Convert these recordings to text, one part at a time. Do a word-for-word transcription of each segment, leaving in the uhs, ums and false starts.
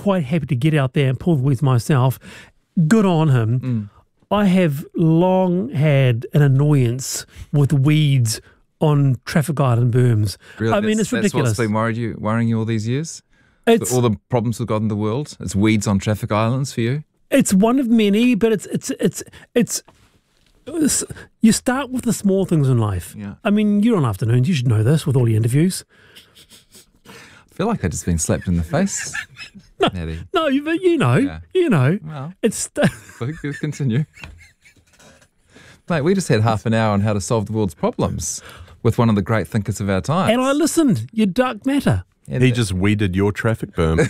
quite happy to get out there and pull the weeds myself. Good on him. Mm. I have long had an annoyance with weeds on traffic island berms. Really? I mean, that's, it's ridiculous. That's what's been worried you, worrying you all these years? It's, all the problems we've got in the world? It's weeds on traffic islands for you? It's one of many, but it's it's it's it's. it's you start with the small things in life. Yeah. I mean, you're on afternoons. You should know this with all your interviews. I feel like I've just been slapped in the face. No, Natty. no, but you know, Yeah. you know, Well, it's. St- continue. Mate, we just had half an hour on how to solve the world's problems with one of the great thinkers of our time. And I listened. You dark matter. And He the- just weeded your traffic berm.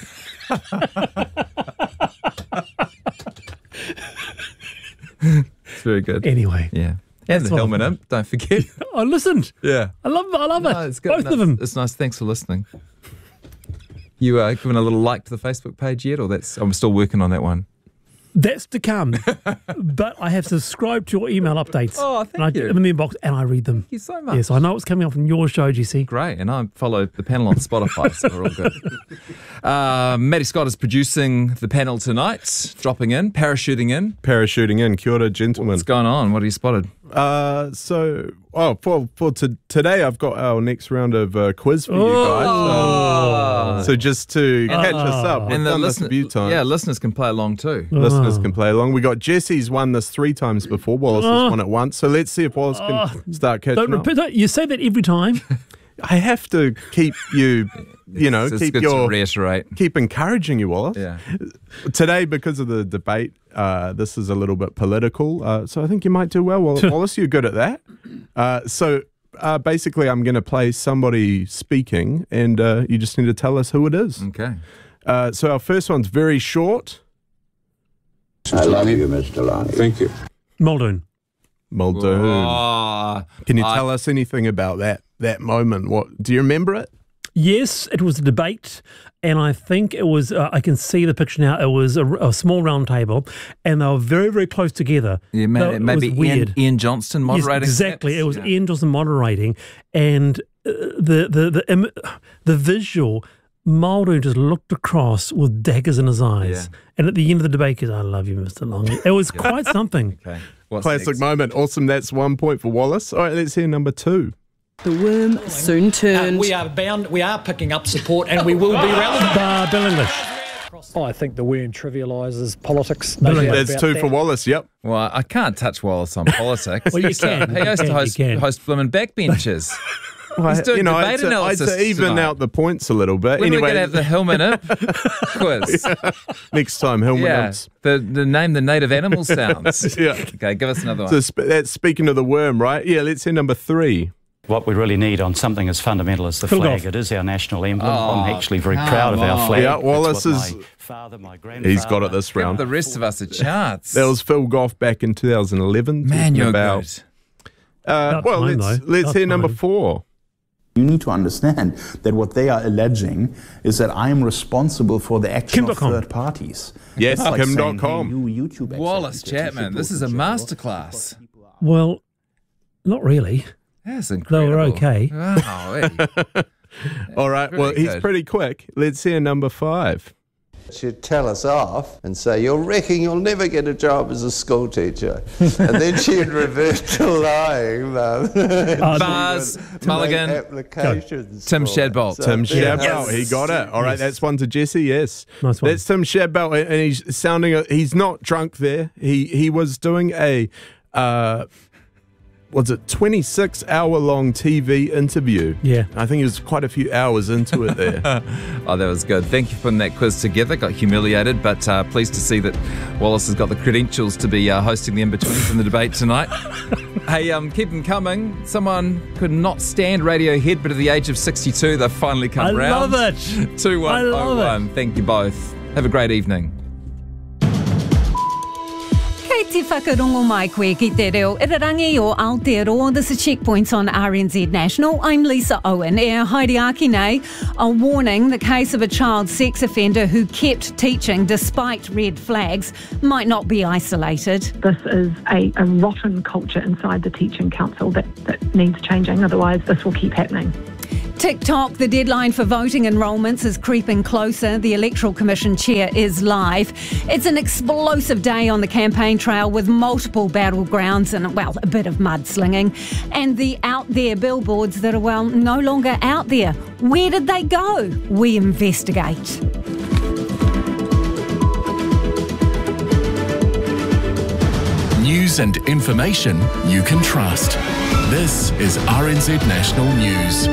It's very good. Anyway, Yeah. And the what I helmet thought. imp, don't forget. I listened. Yeah. I love. I love it. No, it's good. Both No, of them. It's nice. Thanks for listening. You uh, given a little like to the Facebook page yet, or that's? I'm still working on that one. That's to come. But I have subscribed to your email updates. Oh, thank and I you. get them in the inbox and I read them. Thank you so much. Yes, I know what's coming up from your show, G C. Great, and I follow the panel on Spotify, so we're all good. Uh, Maddie Scott is producing the panel tonight, dropping in, parachuting in. Parachuting in. Kia ora, gentlemen. What's going on? What have you spotted? Uh, so, oh, for, for to, today, I've got our next round of uh, quiz for you guys. Oh. Uh, so just to catch us up, we've And the done this listener- a few times. yeah, listeners can play along too. Listeners can play along. We got Jesse's won this three times before. Wallace has Oh. won it once. So let's see if Wallace can start catching Don't up. repeat that. You say that every time. I have to keep you, you know, It's keep good your to reiterate. keep encouraging you, Wallace. Yeah. Today, because of the debate, uh, this is a little bit political. Uh, so I think you might do well, Wall- Wallace. You're good at that. Uh, so uh, basically, I'm going to play somebody speaking, and uh, you just need to tell us who it is. Okay. Uh, so our first one's very short. I love you, Mister Lonnie. Thank you. Muldoon. Muldoon. Oh, Can you I- tell us anything about that that moment? What do you remember it? Yes, it was a debate, and I think it was, uh, I can see the picture now, it was a, a small round table, and they were very, very close together. Yeah, Though ma- it maybe was Ian, weird. Ian Johnston Yes, moderating. exactly. perhaps? It was Yeah. Ian Johnston moderating, and uh, the, the, the, im- the visual, Muldoon just looked across with daggers in his eyes. Yeah. And at the end of the debate, he goes, I love you, Mister Longley. It was quite something. Okay. What's Classic next? moment. Awesome. That's one point for Wallace. All right, let's hear number two. The worm soon Uh, turned. we are bound, we are picking up support and we will be relevant. Uh, Bill English. Oh, I think the worm trivialises politics. Well, No doubt That's about two that. for Wallace. Yep. Well, I can't touch Wallace on politics. Well, you He's, uh, can. He has You to can, host, you can. host blooming backbenches. He's doing you know, debate I'd, to, I'd analysis to even tonight. out the points a little bit. When anyway, are we going to have the Hillman Imp quiz? next time, Hillman. Yeah, Imps. the, the name the native animal sounds. Yeah. Okay, give us another one. So sp- that's speaking of the worm, right? Yeah, let's hear number three. What we really need on something as fundamental as the Phil flag, Goff. it is our national emblem. Oh, I'm actually very come proud of our on. flag. Yeah, Wallace It's what is- my father, my grandfather, He's got it this Give round. the rest of us a chance. That was Phil Goff back in two thousand eleven. Man, talking you're about, good. Uh, About well, time, let's though. let's About hear number time. four. You need to understand that what they are alleging is that I am responsible for the action Kim of dot com. third parties. Yes, It's like Kim dot saying, com. hey, you YouTube Wallace executives, you Chapman, should this do is a some masterclass. Well, not really. That's They incredible. were okay. Wow, hey. All right, well, Really he's good. pretty quick. Let's hear number five. She'd tell us off and say, you're wrecking, you'll never get a job as a school teacher. And then she'd revert to lying, Mum. Uh, Buzz, Mulligan, applications Tim for it. Shadbolt. So Tim there- Shadbolt, he got it. All right, Yes. that's one to Jesse. Yes, Nice one. That's Tim Shadbolt, and he's sounding. He's not drunk there. He he was doing a. Uh, was it twenty-six hour long T V interview? Yeah. I think he was quite a few hours into it there. Oh, that was good. Thank you for putting that quiz together. Got humiliated, but uh, pleased to see that Wallace has got the credentials to be uh, hosting the in-betweens in the debate tonight. Hey, um, keep them coming. Someone could not stand Radiohead, but at the age of sixty-two, they've finally come I round. love it. two one I love oh one. Thank you both. Have a great evening. Kei te whakarongo mai koe ki te reo Irarangi o Aotearoa. This is Checkpoints on R N Z National. I'm Lisa Owen. E haere aki nei, a warning: the case of a child sex offender who kept teaching despite red flags might not be isolated. This is a, a rotten culture inside the Teaching Council that, that needs changing, otherwise this will keep happening. TikTok, the deadline for voting enrolments is creeping closer. The Electoral Commission chair is live. It's an explosive day on the campaign trail with multiple battlegrounds and, well, a bit of mudslinging. And the out there billboards that are, well, no longer out there. Where did they go? We investigate. News and information you can trust. This is R N Z National News.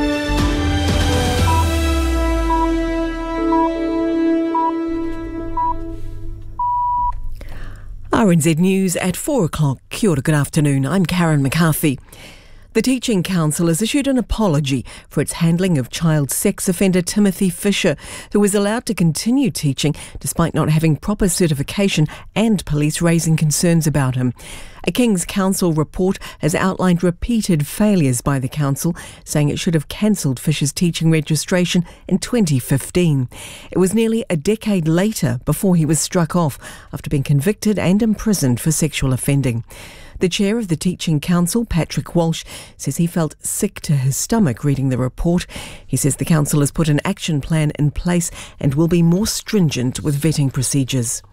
R N Z News at four o'clock. Kia ora, good afternoon. I'm Karen McCarthy. The Teaching Council has issued an apology for its handling of child sex offender Timothy Fisher, who was allowed to continue teaching despite not having proper certification and police raising concerns about him. A King's Council report has outlined repeated failures by the council, saying it should have cancelled Fisher's teaching registration in twenty fifteen. It was nearly a decade later before he was struck off after being convicted and imprisoned for sexual offending. The chair of the Teaching Council, Patrick Walsh, says he felt sick to his stomach reading the report. He says the council has put an action plan in place and will be more stringent with vetting procedures.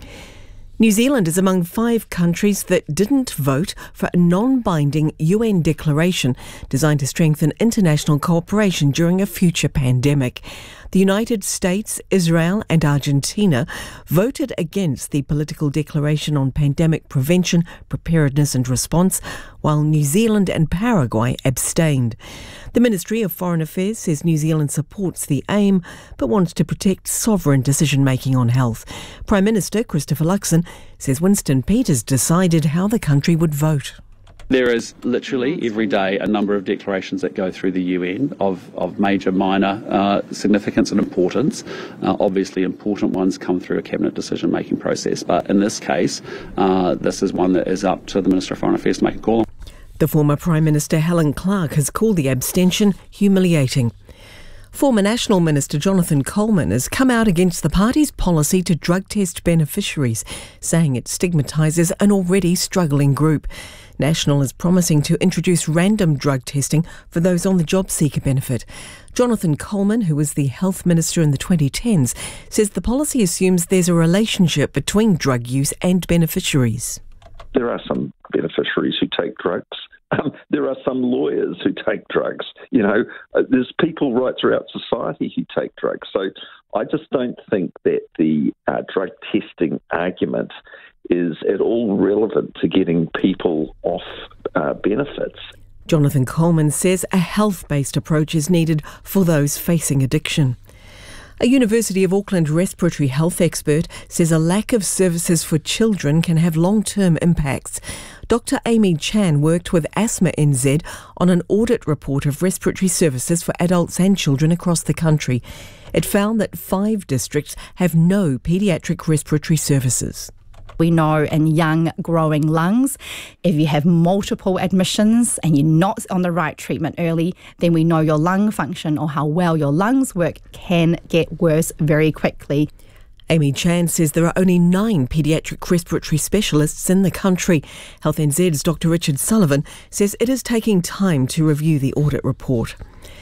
New Zealand is among five countries that didn't vote for a non-binding U N declaration designed to strengthen international cooperation during a future pandemic. The United States, Israel and Argentina voted against the political declaration on pandemic prevention, preparedness and response, while New Zealand and Paraguay abstained. The Ministry of Foreign Affairs says New Zealand supports the aim but wants to protect sovereign decision-making on health. Prime Minister Christopher Luxon says Winston Peters decided how the country would vote. There is literally every day a number of declarations that go through the U N of, of major, minor uh, significance and importance. Uh, obviously important ones come through a cabinet decision-making process, but in this case, uh, this is one that is up to the Minister of Foreign Affairs to make a call on. The former Prime Minister Helen Clark has called the abstention humiliating. Former National Minister Jonathan Coleman has come out against the party's policy to drug test beneficiaries, saying it stigmatises an already struggling group. National is promising to introduce random drug testing for those on the job seeker benefit. Jonathan Coleman, who was the health minister in the twenty tens, says the policy assumes there's a relationship between drug use and beneficiaries. There are some beneficiaries who take drugs. Um, there are some lawyers who take drugs. You know, uh, there's people right throughout society who take drugs. So I just don't think that the uh, drug testing argument is at all relevant to getting people off uh, benefits. Jonathan Coleman says a health-based approach is needed for those facing addiction. A University of Auckland respiratory health expert says a lack of services for children can have long-term impacts. Doctor Amy Chan worked with Asthma N Z on an audit report of respiratory services for adults and children across the country. It found that five districts have no paediatric respiratory services. We know in young growing lungs, if you have multiple admissions and you're not on the right treatment early, then we know your lung function or how well your lungs work can get worse very quickly. Amy Chan says there are only nine paediatric respiratory specialists in the country. Health N Z's Doctor Richard Sullivan says it is taking time to review the audit report.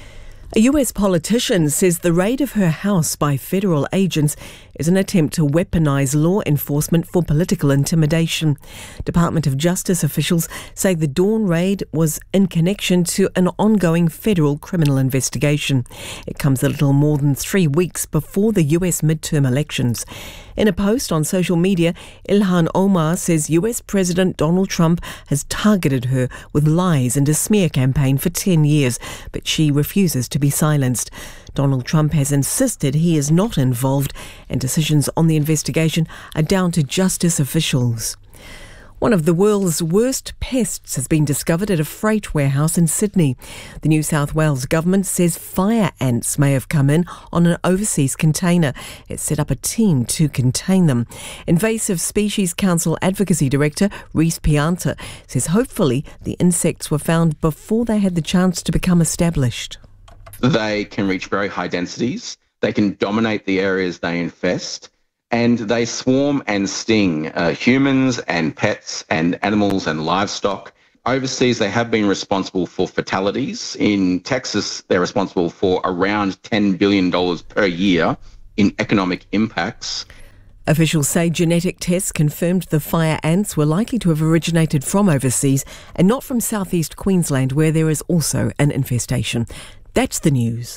A U S politician says the raid of her house by federal agents is an attempt to weaponize law enforcement for political intimidation. Department of Justice officials say the dawn raid was in connection to an ongoing federal criminal investigation. It comes a little more than three weeks before the U S midterm elections. In a post on social media, Ilhan Omar says U S President Donald Trump has targeted her with lies and a smear campaign for ten years, but she refuses to be silenced. Donald Trump has insisted he is not involved and decisions on the investigation are down to justice officials. One of the world's worst pests has been discovered at a freight warehouse in Sydney. The New South Wales government says fire ants may have come in on an overseas container. It set up a team to contain them. Invasive Species Council Advocacy Director Reese Pianta says hopefully the insects were found before they had the chance to become established. They can reach very high densities. They can dominate the areas they infest. And they swarm and sting uh, humans and pets and animals and livestock. overseas, they have been responsible for fatalities. In Texas, they're responsible for around ten billion dollars per year in economic impacts. Officials say genetic tests confirmed the fire ants were likely to have originated from overseas and not from southeast Queensland, where there is also an infestation. That's the news.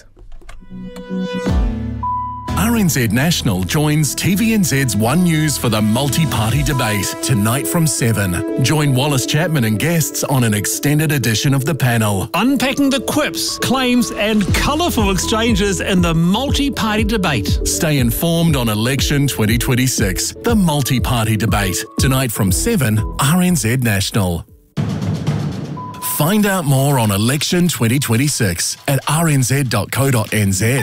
R N Z National joins T V N Z's One News for the multi-party debate tonight from seven. Join Wallace Chapman and guests on an extended edition of the panel. Unpacking the quips, claims and colourful exchanges in the multi-party debate. Stay informed on election twenty twenty-six, the multi-party debate tonight from seven, R N Z National. Find out more on election twenty twenty-six at r n z dot co dot n z.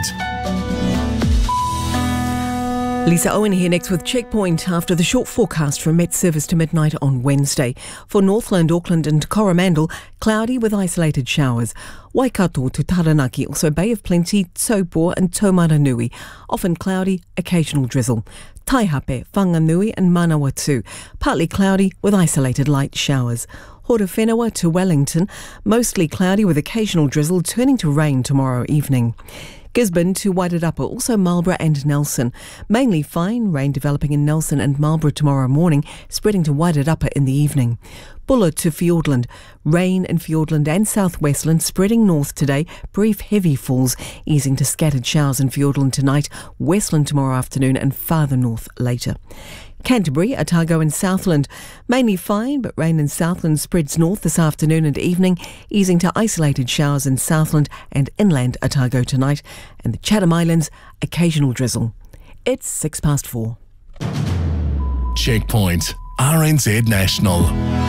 Lisa Owen here next with Checkpoint after the short forecast from Met Service to midnight on Wednesday. For Northland, Auckland and Coromandel, cloudy with isolated showers. Waikato to Taranaki, also Bay of Plenty, Taupo and Taumaranui. Often cloudy, occasional drizzle. Taihape, Whanganui and Manawatu. Partly cloudy with isolated light showers. Horowhenua to Wellington, mostly cloudy with occasional drizzle, turning to rain tomorrow evening. Gisborne to Wairarapa, also Marlborough and Nelson. Mainly fine, rain developing in Nelson and Marlborough tomorrow morning, spreading to Wairarapa in the evening. Buller to Fiordland, rain in Fiordland and South Westland, spreading north today, brief heavy falls, easing to scattered showers in Fiordland tonight, Westland tomorrow afternoon and farther north later. Canterbury, Otago and Southland. Mainly fine, but rain in Southland spreads north this afternoon and evening, easing to isolated showers in Southland and inland Otago tonight. And the Chatham Islands, occasional drizzle. It's six past four. Checkpoint, R N Z National.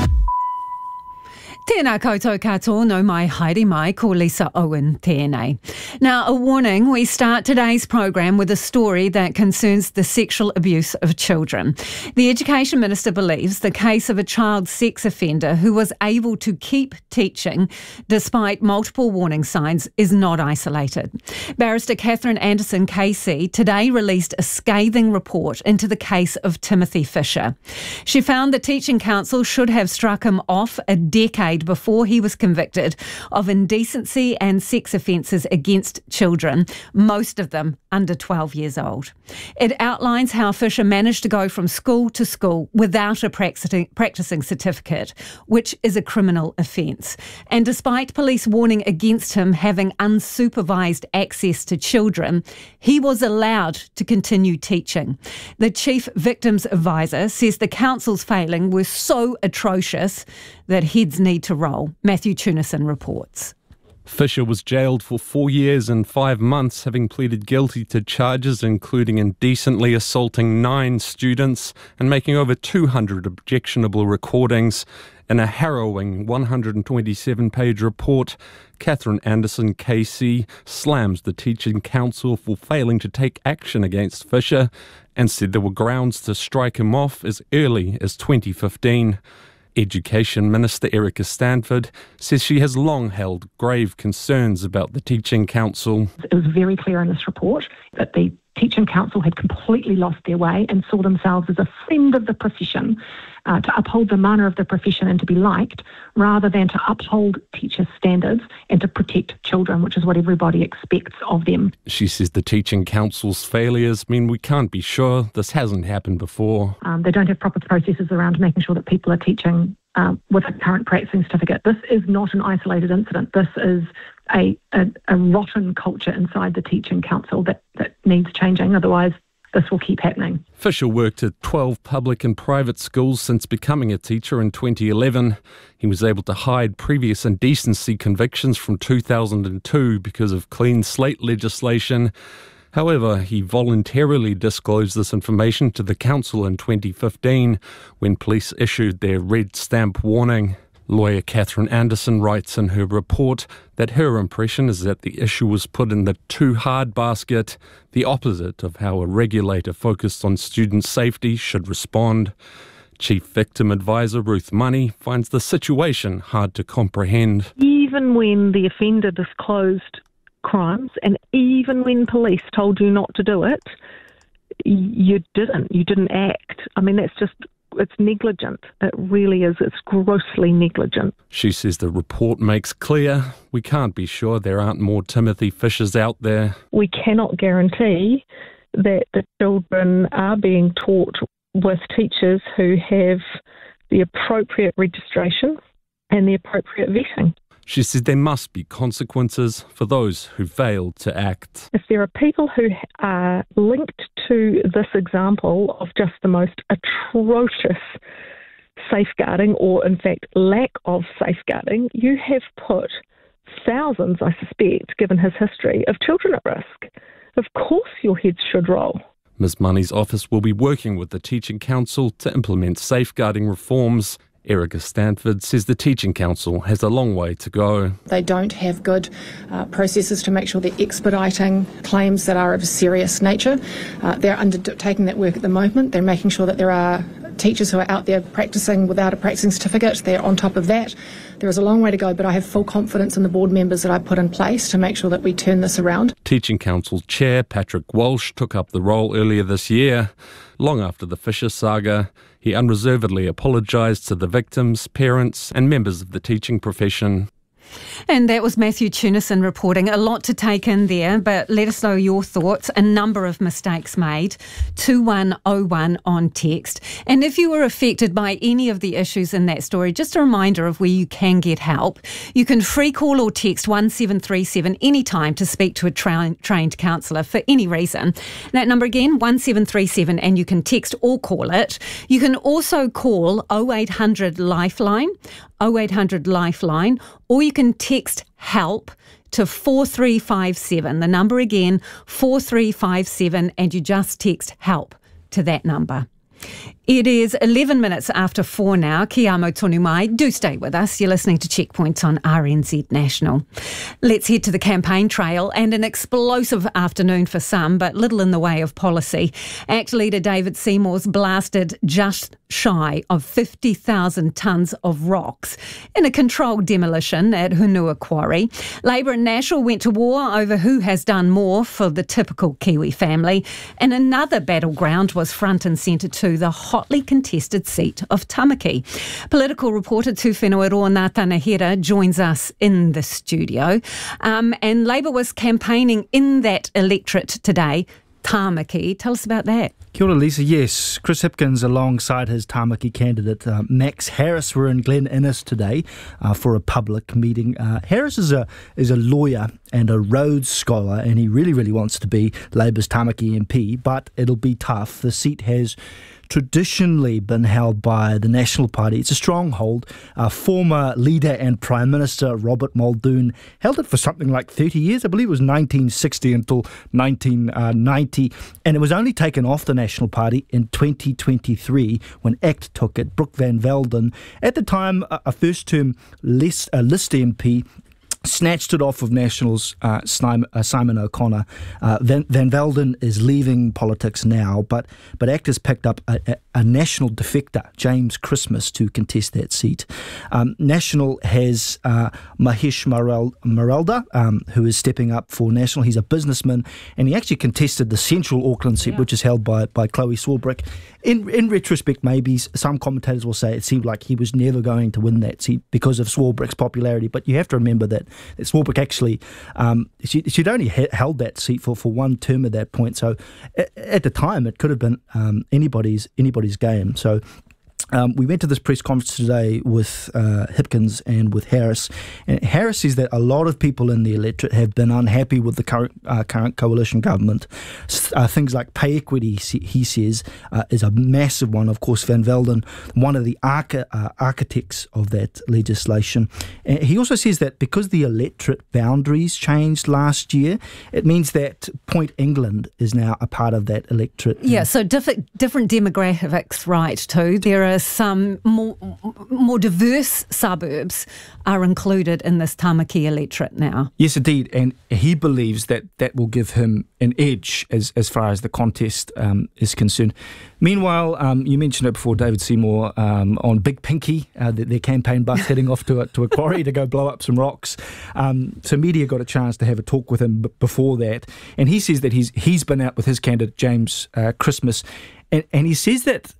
Tēnā koutou katoa, no mai haere mai, ko Lisa Owen tēnei. Now, a warning, we start today's program with a story that concerns the sexual abuse of children. The Education Minister believes the case of a child sex offender who was able to keep teaching despite multiple warning signs is not isolated. Barrister Catherine Anderson K C today released a scathing report into the case of Timothy Fisher. She found the Teaching Council should have struck him off a decade before he was convicted of indecency and sex offences against children, most of them under twelve years old. It outlines how Fisher managed to go from school to school without a practicing certificate, which is a criminal offence. And despite police warning against him having unsupervised access to children, he was allowed to continue teaching. The Chief Victims Advisor says the council's failing was so atrocious that heads need to roll. Matthew Tunison reports. Fisher was jailed for four years and five months, having pleaded guilty to charges including indecently assaulting nine students and making over two hundred objectionable recordings. In a harrowing one hundred twenty-seven page report, Catherine Anderson K C slams the Teaching Council for failing to take action against Fisher and said there were grounds to strike him off as early as twenty fifteen. Education Minister Erica Stanford says she has long held grave concerns about the Teaching Council. It was very clear in this report that the Teaching Council had completely lost their way and saw themselves as a friend of the profession, uh, to uphold the manner of the profession and to be liked, rather than to uphold teacher standards and to protect children, which is what everybody expects of them. She says the Teaching Council's failures mean we can't be sure this hasn't happened before. Um, they don't have proper processes around making sure that people are teaching um, with a current practicing certificate. This is not an isolated incident. This is a, a, a rotten culture inside the Teaching Council that, that needs changing. Otherwise, this will keep happening. Fisher worked at twelve public and private schools since becoming a teacher in twenty eleven. He was able to hide previous indecency convictions from two thousand two because of clean slate legislation. However, he voluntarily disclosed this information to the council in twenty fifteen when police issued their red stamp warning. Lawyer Catherine Anderson writes in her report that her impression is that the issue was put in the too hard basket, the opposite of how a regulator focused on student safety should respond. Chief Victim Advisor Ruth Money finds the situation hard to comprehend. Even when the offender disclosed crimes and even when police told you not to do it, you didn't. You didn't act. I mean, that's just it's negligent. It really is. It's grossly negligent. She says the report makes clear we can't be sure there aren't more Timothy Fishers out there. We cannot guarantee that the children are being taught with teachers who have the appropriate registration and the appropriate vetting. She says there must be consequences for those who failed to act. If there are people who are linked to this example of just the most atrocious safeguarding, or in fact lack of safeguarding, you have put thousands, I suspect, given his history, of children at risk. Of course your heads should roll. Miz Money's office will be working with the Teaching Council to implement safeguarding reforms. Erica Stanford says the Teaching Council has a long way to go. They don't have good uh, processes to make sure they're expediting claims that are of a serious nature. Uh, they're undertaking that work at the moment. They're making sure that there are teachers who are out there practising without a practising certificate. They're on top of that. There is a long way to go, but I have full confidence in the board members that I put in place to make sure that we turn this around. Teaching Council Chair Patrick Walsh took up the role earlier this year. Long after the Fisher saga, he unreservedly apologised to the victims, parents and members of the teaching profession. And that was Matthew Tunison reporting. A lot to take in there, but let us know your thoughts. A number of mistakes made. two one oh one on text. And if you were affected by any of the issues in that story, just a reminder of where you can get help. You can free call or text one seven three seven anytime to speak to a tra- trained counsellor for any reason. That number again, one seven three seven, and you can text or call it. You can also call oh eight hundred Lifeline, oh eight hundred Lifeline, or you can text HELP to four three five seven. The number again, four three five seven, and you just text HELP to that number. It is eleven minutes after four now. Ki amo tonu mai. Do stay with us. You're listening to Checkpoints on R N Z National. Let's head to the campaign trail, and an explosive afternoon for some, but little in the way of policy. ACT leader David Seymour's blasted just shy of fifty thousand tonnes of rocks in a controlled demolition at Hunua Quarry. Labour and National went to war over who has done more for the typical Kiwi family, and another battleground was front and centre too, the hotly contested seat of Tamaki. Political reporter Tūwhenua Roa Tanahera joins us in the studio. Um, and Labour was campaigning in that electorate today. Tamaki, tell us about that. Kia ora, Lisa. Yes, Chris Hipkins alongside his Tamaki candidate uh, Max Harris were in Glen Innes today uh, for a public meeting. Uh, Harris is a is a lawyer and a Rhodes Scholar, and he really, really wants to be Labour's Tamaki M P, but it'll be tough. The seat has traditionally been held by the National Party. It's a stronghold. Uh, former leader and Prime Minister Robert Muldoon held it for something like thirty years. I believe it was nineteen sixty until nineteen ninety. And it was only taken off the National Party in twenty twenty-three when ACT took it. Brooke Van Velden, at the time a first-term list, uh, list M P, snatched it off of National's uh, Simon, uh, Simon O'Connor. Uh, Van, Van Velden is leaving politics now, but but ACT has picked up a, a, a National defector, James Christmas, to contest that seat. Um, National has uh, Mahesh Marel, Marelda, um, who is stepping up for National. He's a businessman, and he actually contested the Central Auckland seat, yeah. which is held by, by Chloe Swarbrick. In, in retrospect, maybe some commentators will say it seemed like he was never going to win that seat because of Swarbrick's popularity, but you have to remember that that Swarbrick actually, um, she, she'd only he- held that seat for, for one term at that point. So at, at the time, it could have been um, anybody's anybody's game. So Um, we went to this press conference today with uh, Hipkins and with Harris. And Harris says that a lot of people in the electorate have been unhappy with the current uh, current coalition government. Uh, things like pay equity, he says, uh, is a massive one. Of course, Van Velden, one of the archi- uh, architects of that legislation. And he also says that because the electorate boundaries changed last year, it means that Point England is now a part of that electorate. Yeah, so different different demographics, right, too. There are some more more diverse suburbs are included in this Tamaki electorate now. Yes, indeed, and he believes that that will give him an edge as, as far as the contest um, is concerned. Meanwhile, um, you mentioned it before, David Seymour um, on Big Pinky, uh, the, their campaign bus heading off to a, to a quarry to go blow up some rocks. Um, so media got a chance to have a talk with him b- before that, and he says that he's he's been out with his candidate James uh, Christmas, and, and he says that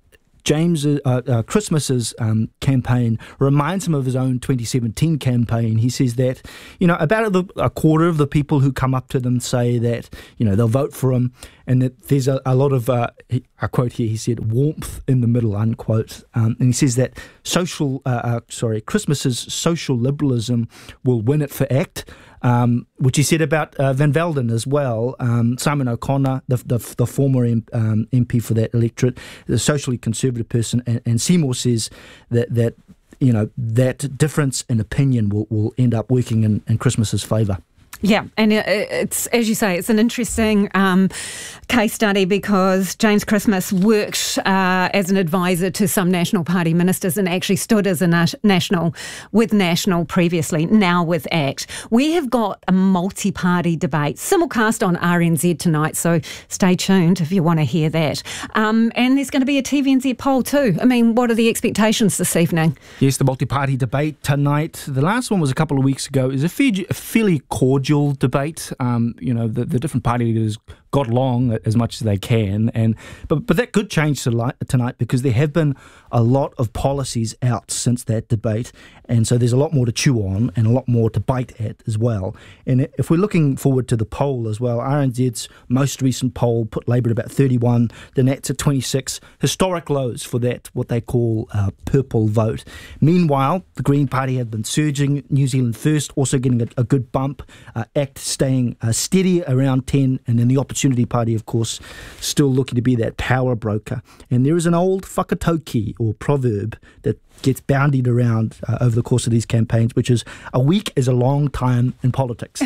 James uh, uh, Christmas's um, campaign reminds him of his own twenty seventeen campaign. He says that, you know, about a, a quarter of the people who come up to them say that, you know, they'll vote for him, and that there's a, a lot of, uh, he, I quote here, he said, warmth in the middle, unquote. Um, and he says that social, uh, uh, sorry, Christmas's social liberalism will win it for ACT. Um, which he said about uh, Van Velden as well. Um, Simon O'Connor, the, the, the former M, um, M P for that electorate, the socially conservative person, and, and Seymour says that that you know that difference in opinion will, will end up working in, in Christmas's favour. Yeah, and it's, as you say, it's an interesting um, case study because James Christmas worked uh, as an advisor to some National Party ministers and actually stood as a na- national with National previously, now with ACT. We have got a multi-party debate simulcast on R N Z tonight, so stay tuned if you want to hear that. Um, and there's going to be a T V N Z poll too. I mean, what are the expectations this evening? Yes, the multi-party debate tonight. The last one was a couple of weeks ago. It's a fairly cordial debate. Um, you know, the, the different party leaders got along as much as they can, and but but that could change tonight because there have been a lot of policies out since that debate, and so there's a lot more to chew on and a lot more to bite at as well. And if we're looking forward to the poll as well, R N Z's most recent poll put Labour at about thirty-one, the Nats at twenty-six, historic lows for that, what they call uh, purple vote. Meanwhile, the Green Party have been surging, New Zealand First also getting a, a good bump, uh, ACT staying uh, steady around ten, and then the Opportunity Party, of course, still looking to be that power broker. And there is an old whakatauki, or proverb, that gets bandied around uh, over the course of these campaigns, which is a week is a long time in politics.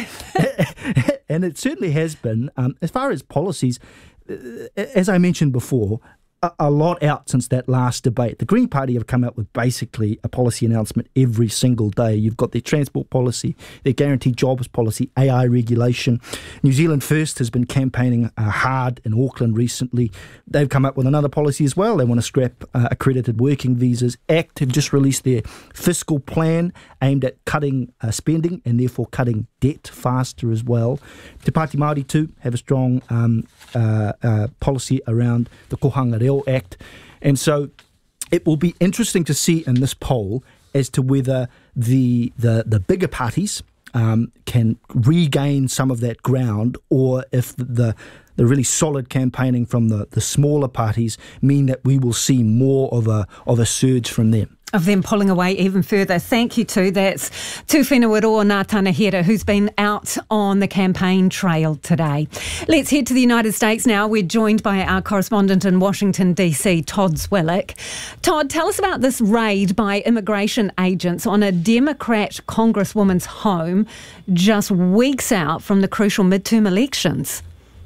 And it certainly has been. Um, as far as policies, uh, as I mentioned before, a, a lot out since that last debate. The Green Party have come out with basically a policy announcement every single day. You've got their transport policy, their guaranteed jobs policy, A I regulation. New Zealand First has been campaigning uh, hard in Auckland recently. They've come up with another policy as well. They want to scrap uh, accredited working visas. ACT have just released their fiscal plan aimed at cutting uh, spending and therefore cutting debt faster as well. Te Pāti Māori too have a strong um, uh, uh, policy around the Kohanga Reo Act. And so it will be interesting to see in this poll as to whether the the, the bigger parties um, can regain some of that ground, or if the the really solid campaigning from the, the smaller parties mean that we will see more of a of a surge from them. Of them pulling away even further. Thank you to that's Tuwhenuaroa Ngā Tanahera, who's been out on the campaign trail today. Let's head to the United States now. We're joined by our correspondent in Washington, D C, Todd Zwillich. Todd, tell us about this raid by immigration agents on a Democrat congresswoman's home just weeks out from the crucial midterm elections.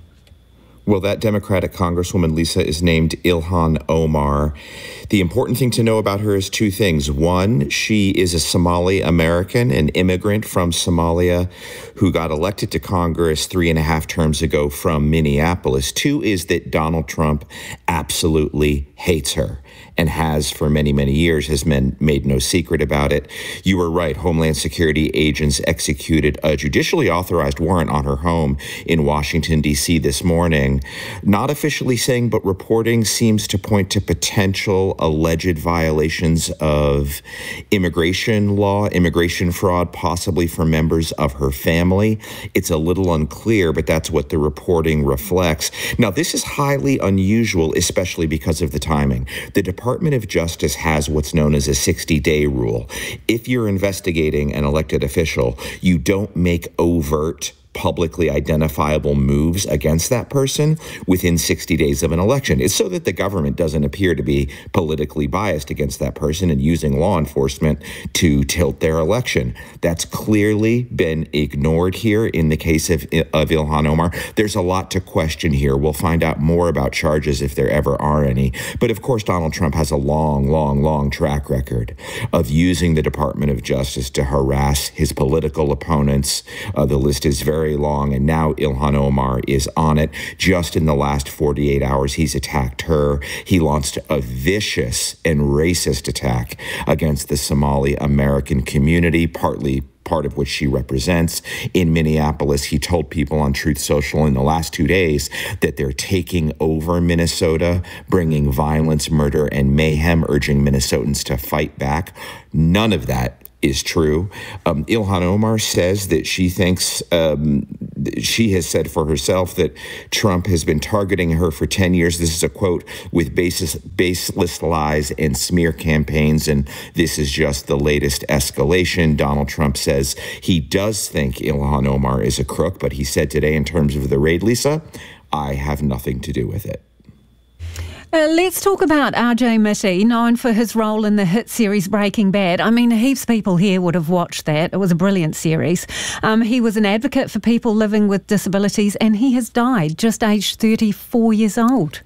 Well, that Democratic Congresswoman, Lisa, is named Ilhan Omar. The important thing to know about her is two things. One, she is a Somali American, an immigrant from Somalia who got elected to Congress three and a half terms ago from Minneapolis. Two is that Donald Trump absolutely hates her and has for many, many years, has men, made no secret about it. You were right. Homeland Security agents executed a judicially authorized warrant on her home in Washington, D C this morning. Not officially saying, but reporting seems to point to potential alleged violations of immigration law, immigration fraud, possibly for members of her family. It's a little unclear, but that's what the reporting reflects. Now, this is highly unusual, especially because of the timing. The Department of Justice has what's known as a sixty-day rule. If you're investigating an elected official, you don't make overt publicly identifiable moves against that person within sixty days of an election. It's so that the government doesn't appear to be politically biased against that person and using law enforcement to tilt their election. That's clearly been ignored here in the case of, of Ilhan Omar. There's a lot to question here. We'll find out more about charges if there ever are any. But of course, Donald Trump has a long, long, long track record of using the Department of Justice to harass his political opponents. Uh, the list is very Very long, and now Ilhan Omar is on it. Just in the last forty-eight hours, he's attacked her. He launched a vicious and racist attack against the Somali American community, partly part of which she represents. In Minneapolis, he told people on Truth Social in the last two days that they're taking over Minnesota, bringing violence, murder, and mayhem, urging Minnesotans to fight back. None of that is true. Um, Ilhan Omar says that she thinks, um, she has said for herself that Trump has been targeting her for ten years. This is a quote, with basis, baseless lies and smear campaigns, and this is just the latest escalation. Donald Trump says he does think Ilhan Omar is a crook, but he said today in terms of the raid, Lisa, I have nothing to do with it. Uh, let's talk about R J Mitte, known for his role in the hit series Breaking Bad. I mean, heaps of people here would have watched that. It was a brilliant series. Um, he was an advocate for people living with disabilities, and he has died just aged thirty-four years old.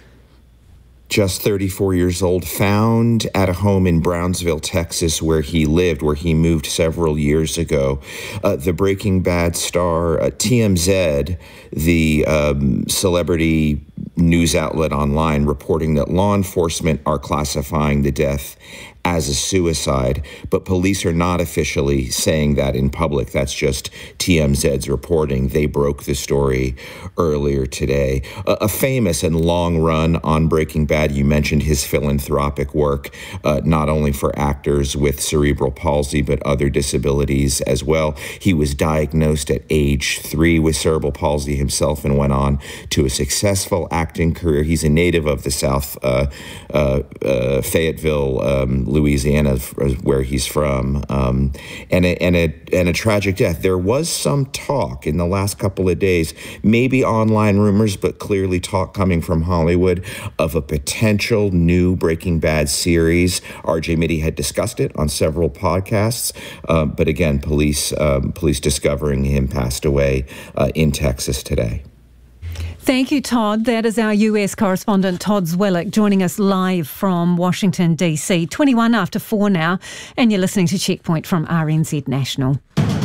Just thirty-four years old, found at a home in Brownsville, Texas, where he lived, where he moved several years ago. Uh, the Breaking Bad star, uh, T M Z, the um, celebrity news outlet online, reporting that law enforcement are classifying the death as a suicide, but police are not officially saying that in public. That's just T M Z's reporting. They broke the story earlier today. A, a famous and long run on Breaking Bad. You mentioned his philanthropic work, uh, not only for actors with cerebral palsy, but other disabilities as well. He was diagnosed at age three with cerebral palsy himself and went on to a successful acting career. He's a native of the South, uh, uh, uh, Fayetteville, um, Louisiana, where he's from, um, and, a, and, a, and a tragic death. There was some talk in the last couple of days, maybe online rumors, but clearly talk coming from Hollywood, of a potential new Breaking Bad series. R J Mitte had discussed it on several podcasts, uh, but again, police, um, police discovering him passed away uh, in Texas today. Thank you, Todd. That is our U S correspondent, Todd Zwillick, joining us live from Washington, D C. twenty-one after four now, and you're listening to Checkpoint from R N Z National.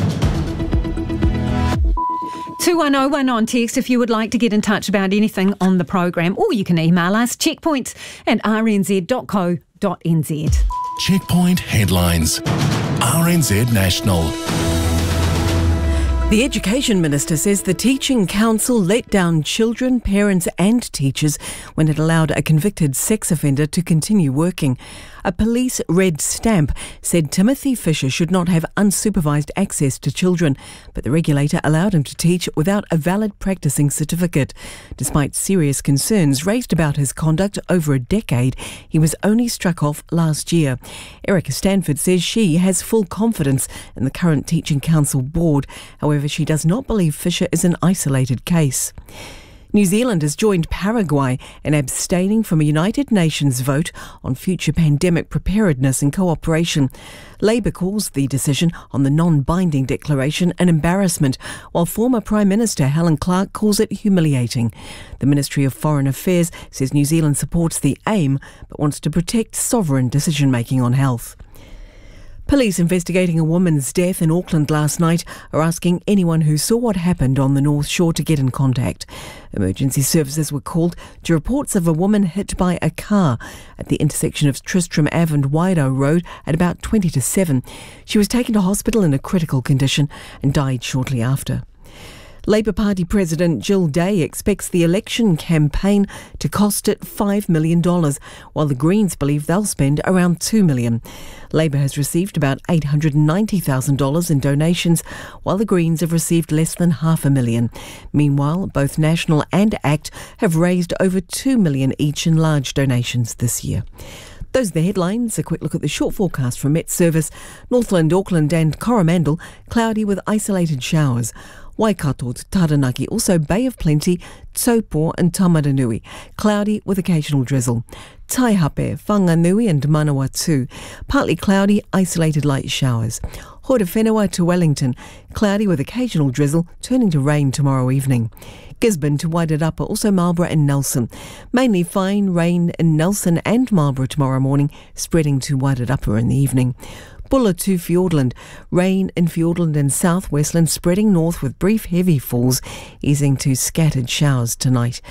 two one oh one on text if you would like to get in touch about anything on the program, or you can email us, checkpoint at r n z dot co dot n z. Checkpoint headlines. R N Z National. The Education Minister says the Teaching Council let down children, parents and teachers when it allowed a convicted sex offender to continue working. A police red stamp said Timothy Fisher should not have unsupervised access to children, but the regulator allowed him to teach without a valid practicing certificate. Despite serious concerns raised about his conduct over a decade, he was only struck off last year. Erica Stanford says she has full confidence in the current Teaching Council board. However, she does not believe Fisher is an isolated case. New Zealand has joined Paraguay in abstaining from a United Nations vote on future pandemic preparedness and cooperation. Labour calls the decision on the non-binding declaration an embarrassment, while former Prime Minister Helen Clark calls it humiliating. The Ministry of Foreign Affairs says New Zealand supports the aim but wants to protect sovereign decision-making on health. Police investigating a woman's death in Auckland last night are asking anyone who saw what happened on the North Shore to get in contact. Emergency services were called to reports of a woman hit by a car at the intersection of Tristram Ave and Waido Road at about twenty to seven. She was taken to hospital in a critical condition and died shortly after. Labour Party President Jill Day expects the election campaign to cost it five million dollars, while the Greens believe they'll spend around two million dollars. Labour has received about eight hundred ninety thousand dollars in donations, while the Greens have received less than half a million. Meanwhile, both National and ACT have raised over two million dollars each in large donations this year. Those are the headlines. A quick look at the short forecast from Met Service. Northland, Auckland and Coromandel, cloudy with isolated showers. Waikato to Taranaki, also Bay of Plenty, Taupo and Tamaranui, cloudy with occasional drizzle. Taihape, Whanganui and Manawatu, partly cloudy, isolated light showers. Horowhenua to Wellington, cloudy with occasional drizzle, turning to rain tomorrow evening. Gisborne to Wairarapa, also Marlborough and Nelson. Mainly fine rain in Nelson and Marlborough tomorrow morning, spreading to Wairarapa in the evening. Bulla to Fiordland, rain in Fiordland and South Westland, spreading north with brief heavy falls, easing to scattered showers tonight.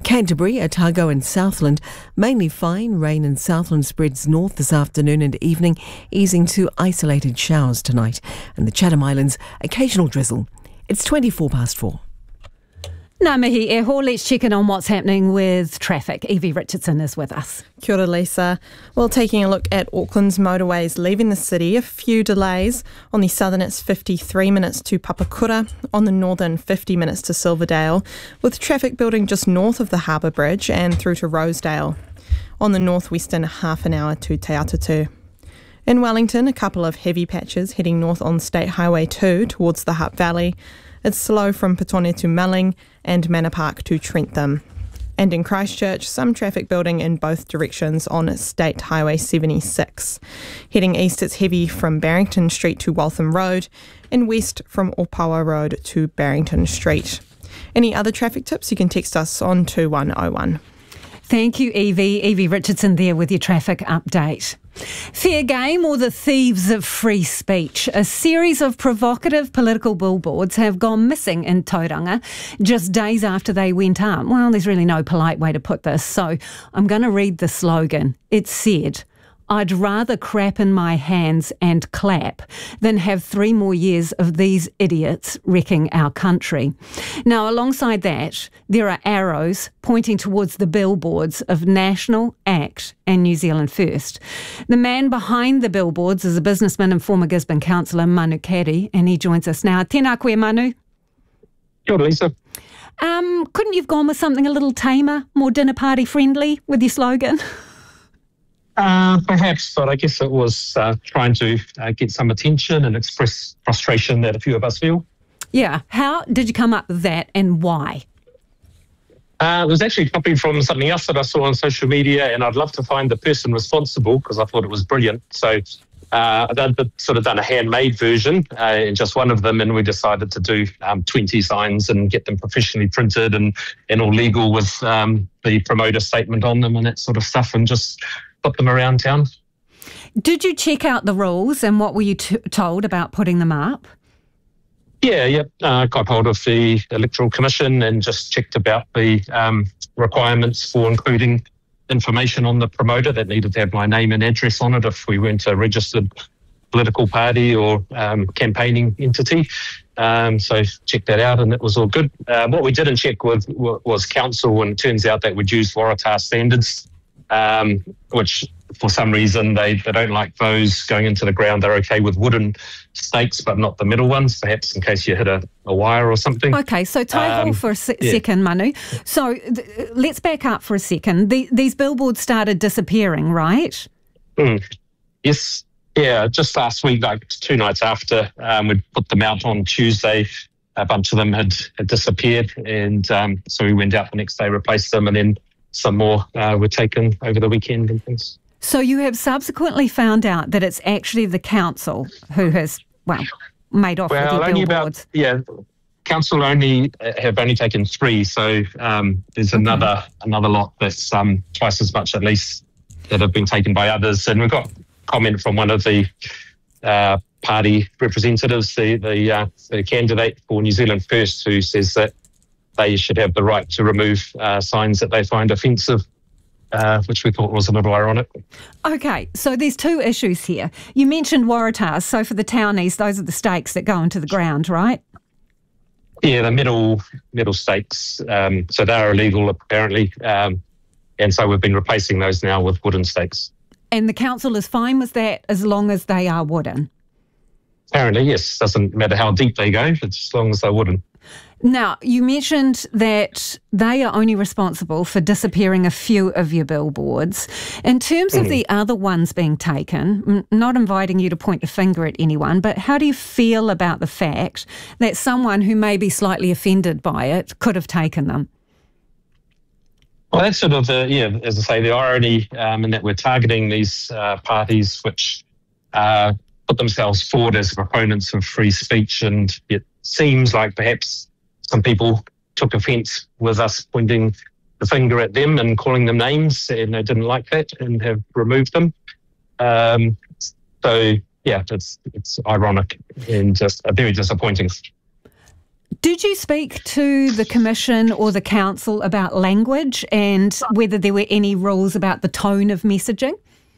Canterbury, Otago and Southland, mainly fine. Rain in Southland spreads north this afternoon and evening, easing to isolated showers tonight. And the Chatham Islands, occasional drizzle. It's twenty-four past four. Ngā mihi e ho, let's check in on what's happening with traffic. Evie Richardson is with us. Kia ora, Lisa. Well, taking a look at Auckland's motorways leaving the city, a few delays. On the southern, it's fifty-three minutes to Papakura. On the northern, fifty minutes to Silverdale, with traffic building just north of the Harbour Bridge and through to Rosedale. On the northwestern, half an hour to Te Atatu. In Wellington, a couple of heavy patches heading north on State Highway two towards the Hutt Valley. It's slow from Petone to Melling and Manor Park to Trentham. And in Christchurch, some traffic building in both directions on State Highway seventy-six. Heading east, it's heavy from Barrington Street to Waltham Road and west from Opawa Road to Barrington Street. Any other traffic tips, you can text us on two one oh one. Thank you, Evie. Evie Richardson there with your traffic update. Fair game or the thieves of free speech? A series of provocative political billboards have gone missing in Tauranga just days after they went up. Well, there's really no polite way to put this, so I'm going to read the slogan. It said, "I'd rather crap in my hands and clap than have three more years of these idiots wrecking our country." Now, alongside that, there are arrows pointing towards the billboards of National, ACT and New Zealand First. The man behind the billboards is a businessman and former Gisborne councillor, Manu Kari, and he joins us now. Tēnā koe, Manu. Kia ora, Lisa. Um, couldn't you have gone with something a little tamer, more dinner party friendly with your slogan? Uh, perhaps, but I guess it was uh, trying to uh, get some attention and express frustration that a few of us feel. Yeah. How did you come up with that and why? Uh, it was actually copied from something else that I saw on social media, and I'd love to find the person responsible because I thought it was brilliant. So uh, I'd sort of done a handmade version uh, in just one of them, and we decided to do um, twenty signs and get them professionally printed and, and all legal with um, the promoter statement on them and that sort of stuff, and just put them around town. Did you check out the rules and what were you t- told about putting them up? Yeah, yeah. I uh, got hold of the Electoral Commission and just checked about the um, requirements for including information on the promoter that needed to have my name and address on it if we weren't a registered political party or um, campaigning entity. Um, so checked that out and it was all good. Uh, what we didn't check with was council, and it turns out that we'd used Waratah standards, Um, which for some reason they, they don't like those going into the ground. They're okay with wooden stakes, but not the metal ones, perhaps in case you hit a, a wire or something. Okay, so tie um, for a se- yeah. second, Manu. So th- let's back up for a second. The, these billboards started disappearing, right? Mm. Yes. Yeah, just last week, like two nights after um, we'd put them out on Tuesday, a bunch of them had, had disappeared. And um, so we went out the next day, replaced them, and then some more uh, were taken over the weekend and things. So you have subsequently found out that it's actually the council who has, well, made off well, with your only billboards. About, yeah, council only uh, have only taken three, so um, there's Okay. another another lot that's um, twice as much at least that have been taken by others. And we've got comment from one of the uh, party representatives, the the, uh, the candidate for New Zealand First, who says that they should have the right to remove uh, signs that they find offensive, uh, which we thought was a little ironic. Okay, so there's two issues here. You mentioned Waratahs, so for the townies, those are the stakes that go into the ground, right? Yeah, the metal metal stakes, um, so they're illegal apparently, um, and so we've been replacing those now with wooden stakes. And the council is fine with that as long as they are wooden? Apparently, yes. Doesn't matter how deep they go, it's as long as they're wooden. Now, you mentioned that they are only responsible for disappearing a few of your billboards. In terms of Mm. the other ones being taken, m- not inviting you to point the finger at anyone, but how do you feel about the fact that someone who may be slightly offended by it could have taken them? Well, that's sort of the, yeah, as I say, the irony um, in that we're targeting these uh, parties which uh, put themselves forward as proponents of free speech, and it seems like perhaps some people took offence with us pointing the finger at them and calling them names, and they didn't like that and have removed them. Um, so, yeah, it's it's ironic and just uh, very disappointing. Did you speak to the Commission or the Council about language and whether there were any rules about the tone of messaging?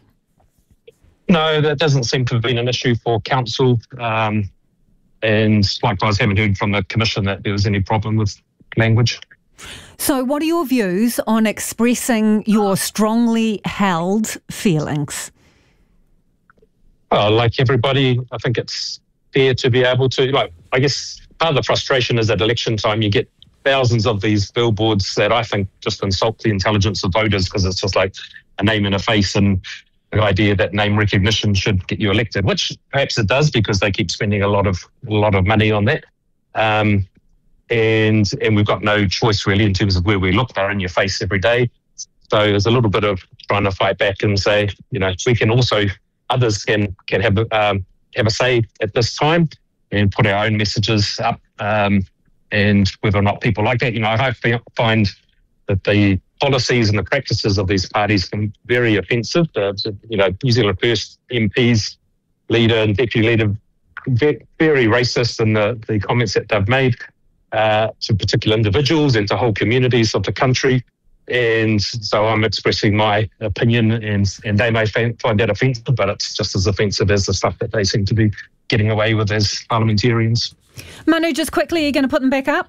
No, that doesn't seem to have been an issue for Council. Um, and likewise, haven't heard from the Commission that there was any problem with language. So what are your views on expressing your strongly held feelings? Well, like everybody, I think it's fair to be able to, like, I guess part of the frustration is at election time, you get thousands of these billboards that I think just insult the intelligence of voters because it's just like a name and a face, and the idea that name recognition should get you elected, which perhaps it does because they keep spending a lot of a lot of money on that. Um, and and we've got no choice really in terms of where we look. They're in your face every day. So there's a little bit of trying to fight back and say, you know, we can also, others can can have um, have a say at this time and put our own messages up, um, and whether or not people like that. You know, I find that the policies and the practices of these parties can be very offensive. Uh, you know, New Zealand First M Ps, leader and deputy leader, very racist in the, the comments that they've made uh, to particular individuals and to whole communities of the country. And so I'm expressing my opinion, and, and they may find that offensive, but it's just as offensive as the stuff that they seem to be getting away with as parliamentarians. Manu, just quickly, are you going to put them back up?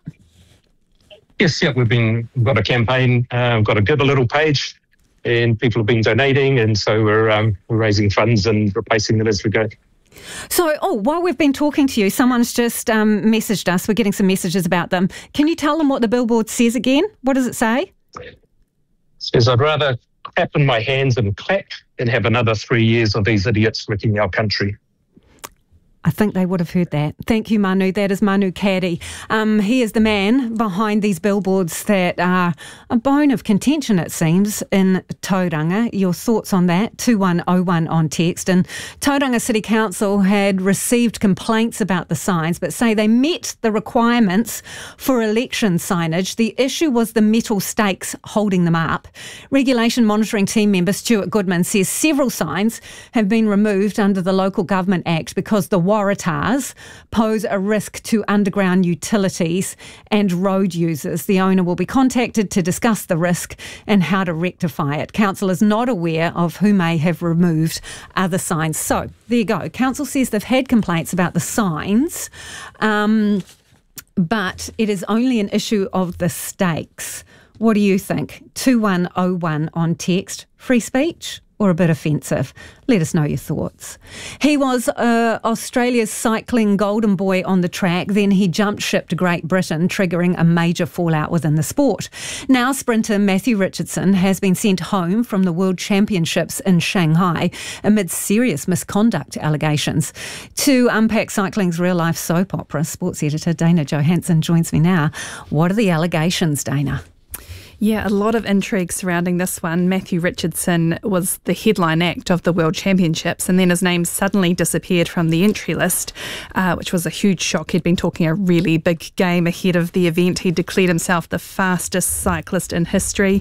Yes, yeah, we've been we've got a campaign, uh, we've got a Give a Little page, and people have been donating, and so we're um, we're raising funds and replacing them as we go. So, oh, while we've been talking to you, someone's just um, messaged us. We're getting some messages about them. Can you tell them what the billboard says again? What does it say? It says, I'd rather clap in my hands and clap than have another three years of these idiots wrecking our country. I think they would have heard that. Thank you, Manu. That is Manu Caddy. Um, he is the man behind these billboards that are a bone of contention, it seems, in Tauranga. Your thoughts on that? two one oh one on text. And Tauranga City Council had received complaints about the signs, but say they met the requirements for election signage. The issue was the metal stakes holding them up. Regulation Monitoring Team member Stuart Goodman says several signs have been removed under the Local Government Act because the Waratahs pose a risk to underground utilities and road users. The owner will be contacted to discuss the risk and how to rectify it. Council is not aware of who may have removed other signs. So there you go. Council says they've had complaints about the signs, um, but it is only an issue of the stakes. What do you think? two one oh one on text. Free speech or a bit offensive? Let us know your thoughts. He was uh, Australia's cycling golden boy on the track. Then he jumped ship to Great Britain, triggering a major fallout within the sport. Now sprinter Matthew Richardson has been sent home from the World Championships in Shanghai amid serious misconduct allegations. To unpack cycling's real-life soap opera, sports editor Dana Johansson joins me now. What are the allegations, Dana? Yeah, a lot of intrigue surrounding this one. Matthew Richardson was the headline act of the World Championships, and then his name suddenly disappeared from the entry list, uh, which was a huge shock. He'd been talking a really big game ahead of the event. He declared himself the fastest cyclist in history,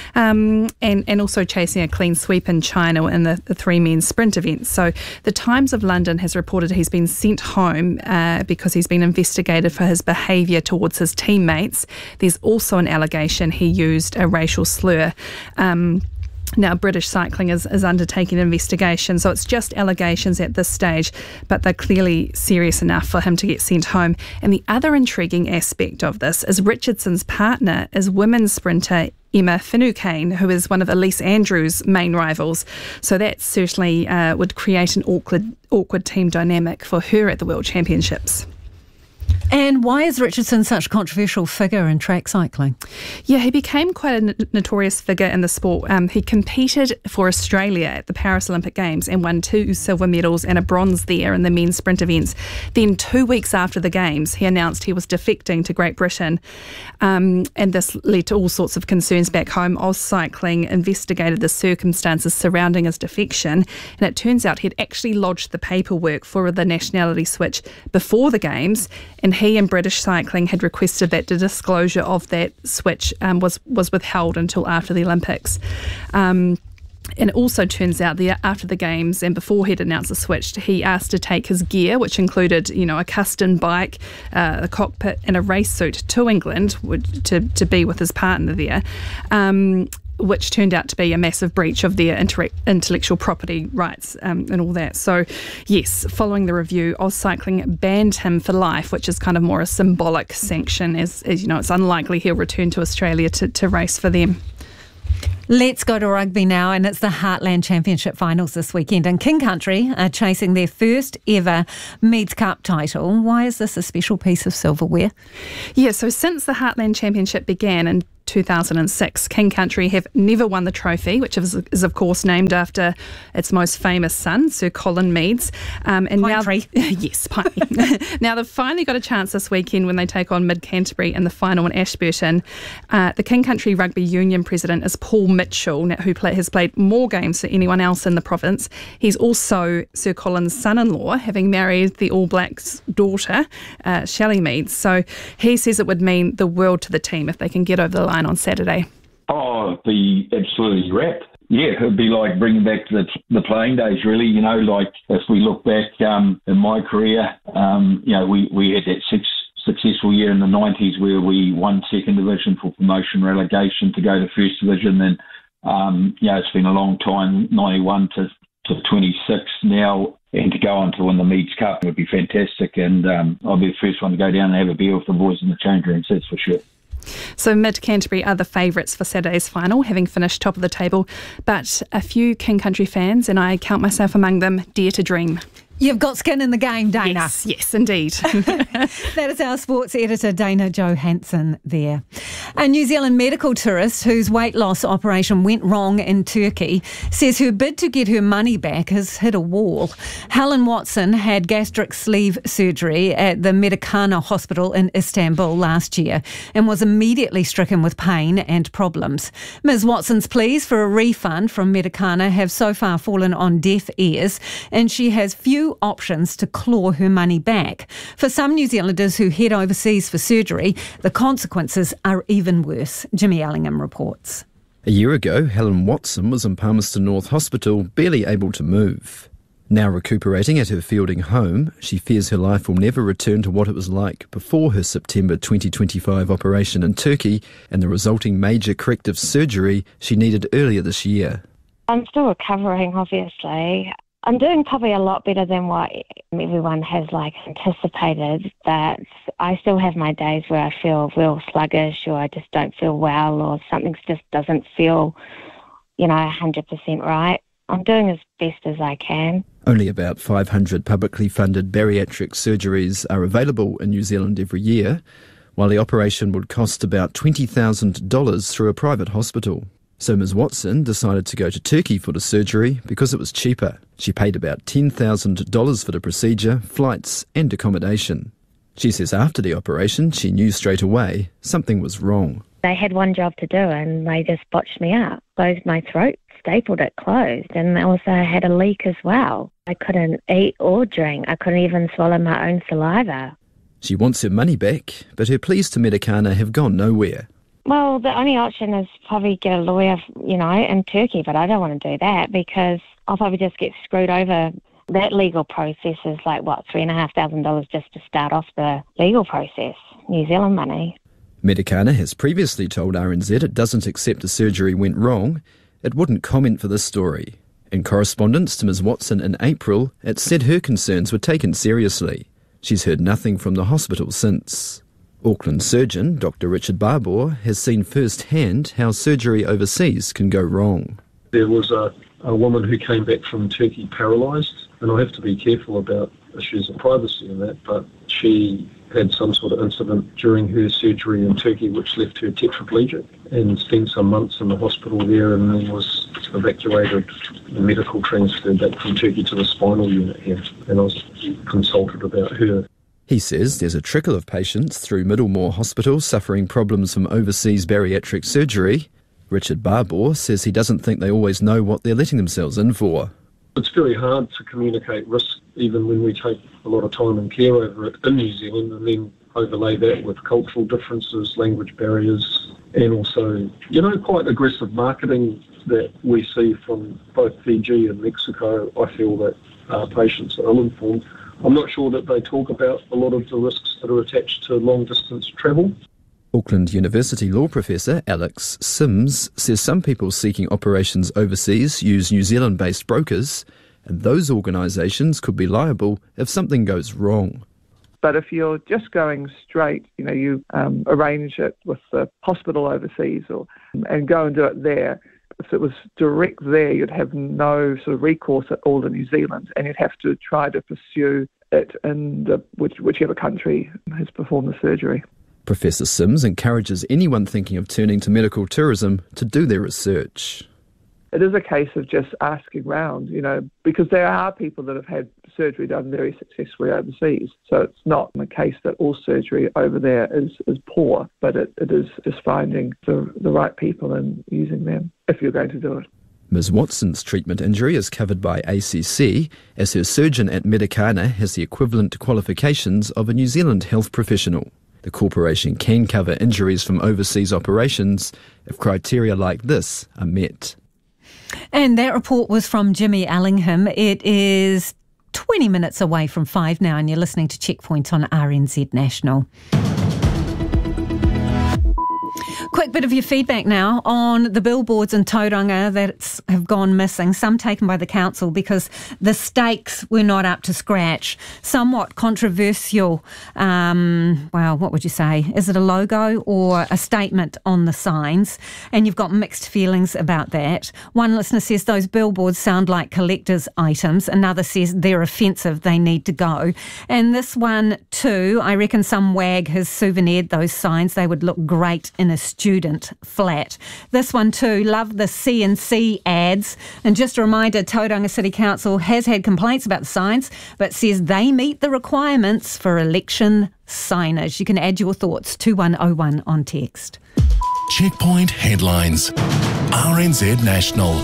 um, and, and also chasing a clean sweep in China in the, the three-men sprint event. So the Times of London has reported he's been sent home uh, because he's been investigated for his behaviour towards his teammates. There's also an allegation he used a racial slur. Um, Now, British Cycling is, is undertaking an investigation, so it's just allegations at this stage, but they're clearly serious enough for him to get sent home. And the other intriguing aspect of this is Richardson's partner is women's sprinter Emma Finucane, who is one of Elise Andrews' main rivals. So that certainly uh, would create an awkward, awkward team dynamic for her at the World Championships. And why is Richardson such a controversial figure in track cycling? Yeah, he became quite a n- notorious figure in the sport. Um, he competed for Australia at the Paris Olympic Games and won two silver medals and a bronze there in the men's sprint events. Then two weeks after the Games, he announced he was defecting to Great Britain. Um, and this led to all sorts of concerns back home. AusCycling investigated the circumstances surrounding his defection, and it turns out he'd actually lodged the paperwork for the nationality switch before the Games, and he and British Cycling had requested that the disclosure of that switch um, was, was withheld until after the Olympics. Um, And it also turns out that after the games and before he'd announced the switch, he asked to take his gear, which included, you know, a custom bike, uh, a cockpit and a race suit to England to, to be with his partner there. Um, which turned out to be a massive breach of their inter- intellectual property rights um, and all that. So, yes, following the review, Oz Cycling banned him for life, which is kind of more a symbolic sanction, as, as you know, it's unlikely he'll return to Australia to, to race for them. Let's go to rugby now, and it's the Heartland Championship finals this weekend. And King Country are chasing their first ever Meads Cup title. Why is this a special piece of silverware? Yeah, so since the Heartland Championship began in two thousand six, King Country have never won the trophy, which is, is of course named after its most famous son, Sir Colin Meads. Um, and Pine now, tree. yes, Pine. Now they've finally got a chance this weekend when they take on Mid Canterbury in the final in Ashburton. Uh, the King Country Rugby Union president is Paul Mitchell, who play, has played more games than anyone else in the province. He's also Sir Colin's son-in-law, having married the All Blacks' daughter, uh, Shelley Meads. So he says it would mean the world to the team if they can get over the line on Saturday. Oh, it'd be absolutely wrapped. Yeah, it'd be like bringing back the the playing days, really. You know, like if we look back um, in my career, um, you know, we, we had that six successful year in the nineties where we won second division for promotion relegation to go to first division. And, um, you know, it's been a long time, ninety-one to, to twenty-six now. And to go on to win the Meads Cup would be fantastic. And um, I'll be the first one to go down and have a beer with the boys in the change rooms, that's for sure. So Mid Canterbury are the favourites for Saturday's final, having finished top of the table. But a few King Country fans, and I count myself among them, dare to dream. You've got skin in the game, Dana. Yes, yes, indeed. That is our sports editor, Dana Johansson, there. A New Zealand medical tourist whose weight loss operation went wrong in Turkey says her bid to get her money back has hit a wall. Helen Watson had gastric sleeve surgery at the Medicana Hospital in Istanbul last year and was immediately stricken with pain and problems. Miz Watson's pleas for a refund from Medicana have so far fallen on deaf ears, and she has few options to claw her money back. For some New Zealanders who head overseas for surgery, the consequences are even worse. Jimmy Allingham reports. A year ago, Helen Watson was in Palmerston North Hospital, barely able to move. Now recuperating at her Fielding home, she fears her life will never return to what it was like before her September twenty twenty-five operation in Turkey and the resulting major corrective surgery she needed earlier this year. I'm still recovering, obviously. I'm doing probably a lot better than what everyone has like anticipated, but I still have my days where I feel real sluggish or I just don't feel well or something just doesn't feel, you know, one hundred percent right. I'm doing as best as I can. Only about five hundred publicly funded bariatric surgeries are available in New Zealand every year, while the operation would cost about twenty thousand dollars through a private hospital. So Miz Watson decided to go to Turkey for the surgery because it was cheaper. She paid about ten thousand dollars for the procedure, flights and accommodation. She says after the operation, she knew straight away something was wrong. They had one job to do and they just botched me up, closed my throat, stapled it closed, and also I had a leak as well. I couldn't eat or drink. I couldn't even swallow my own saliva. She wants her money back, but her pleas to Medicana have gone nowhere. Well, the only option is probably get a lawyer, you know, in Turkey, but I don't want to do that because I'll probably just get screwed over. That legal process is like, what, three and a half thousand dollars just to start off the legal process, New Zealand money. Medicana has previously told R N Z it doesn't accept the surgery went wrong. It wouldn't comment for this story. In correspondence to Miz Watson in April, it said her concerns were taken seriously. She's heard nothing from the hospital since. Auckland surgeon Doctor Richard Barbour has seen firsthand how surgery overseas can go wrong. There was a, a woman who came back from Turkey paralysed, and I have to be careful about issues of privacy in that, but she had some sort of incident during her surgery in Turkey which left her tetraplegic and spent some months in the hospital there and then was evacuated and medical transfer back from Turkey to the spinal unit here, and I was consulted about her. He says there's a trickle of patients through Middlemore Hospital suffering problems from overseas bariatric surgery. Richard Barbour says he doesn't think they always know what they're letting themselves in for. It's very hard to communicate risk even when we take a lot of time and care over it in New Zealand and then overlay that with cultural differences, language barriers and also, you know, quite aggressive marketing that we see from both Fiji and Mexico, I feel that uh, patients are ill-informed. I'm not sure that they talk about a lot of the risks that are attached to long-distance travel. Auckland University law professor Alex Sims says some people seeking operations overseas use New Zealand-based brokers, and those organisations could be liable if something goes wrong. But if you're just going straight, you know, you um, arrange it with the hospital overseas or and go and do it there. If it was direct there, you'd have no sort of recourse at all to New Zealand, and you'd have to try to pursue it in the, which, whichever country has performed the surgery. Professor Sims encourages anyone thinking of turning to medical tourism to do their research. It is a case of just asking round, you know, because there are people that have had surgery done very successfully overseas. So it's not the case that all surgery over there is, is poor, but it, it is just finding the, the right people and using them if you're going to do it. Miz Watson's treatment injury is covered by A C C, as her surgeon at Medicana has the equivalent qualifications of a New Zealand health professional. The corporation can cover injuries from overseas operations if criteria like this are met. And that report was from Jimmy Allingham. It is twenty minutes away from five now, and you're listening to Checkpoint on R N Z National. Quick bit of your feedback now on the billboards in Tauranga that have gone missing, some taken by the council because the stakes were not up to scratch. Somewhat controversial, um, well, what would you say? Is it a logo or a statement on the signs? And you've got mixed feelings about that. One listener says those billboards sound like collector's items. Another says they're offensive, they need to go. And this one too, I reckon some wag has souvenired those signs. They would look great in a student flat. This one too, love the C and C ads. And just a reminder, Tauranga City Council has had complaints about the signs, but says they meet the requirements for election signage. You can add your thoughts, two one oh one on text. Checkpoint headlines. R N Z National.